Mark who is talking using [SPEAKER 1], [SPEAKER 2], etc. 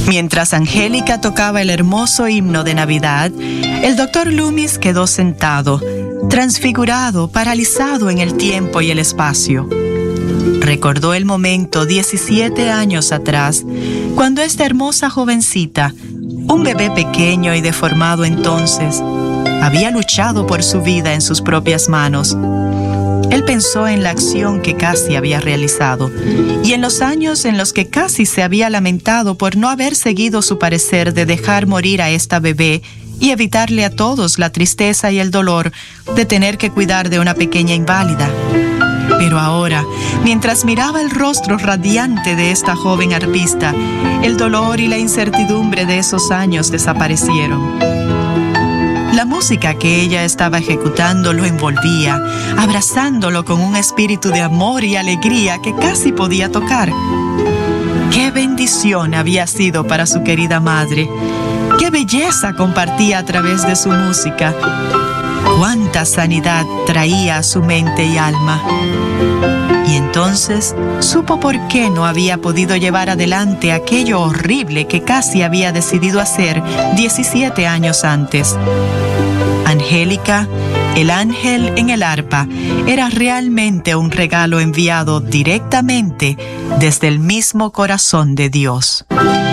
[SPEAKER 1] Mientras Angélica tocaba el hermoso himno de Navidad, el doctor Loomis quedó sentado, transfigurado, paralizado en el tiempo y el espacio. Recordó el momento 17 años atrás, cuando esta hermosa jovencita, un bebé pequeño y deformado entonces, había luchado por su vida en sus propias manos. Él pensó en la acción que Cassie había realizado y en los años en los que Cassie se había lamentado por no haber seguido su parecer de dejar morir a esta bebé y evitarle a todos la tristeza y el dolor de tener que cuidar de una pequeña inválida. Pero ahora, mientras miraba el rostro radiante de esta joven arpista, el dolor y la incertidumbre de esos años desaparecieron. La música que ella estaba ejecutando lo envolvía, abrazándolo con un espíritu de amor y alegría que casi podía tocar. ¡Qué bendición había sido para su querida madre! ¡Qué belleza compartía a través de su música! ¡Cuánta sanidad traía a su mente y alma! Y entonces supo por qué no había podido llevar adelante aquello horrible que casi había decidido hacer 17 años antes. Angélica, el ángel en el arpa, era realmente un regalo enviado directamente desde el mismo corazón de Dios.